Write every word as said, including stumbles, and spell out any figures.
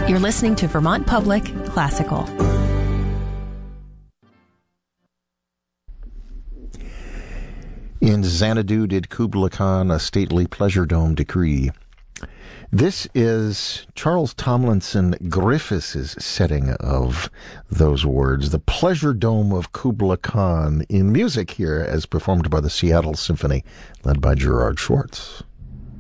You're listening to Vermont Public Classical. In Xanadu did Kubla Khan a stately pleasure dome decree. This is Charles Tomlinson Griffiths' setting of those words, the pleasure dome of Kubla Khan, in music here as performed by the Seattle Symphony, led by Gerard Schwartz.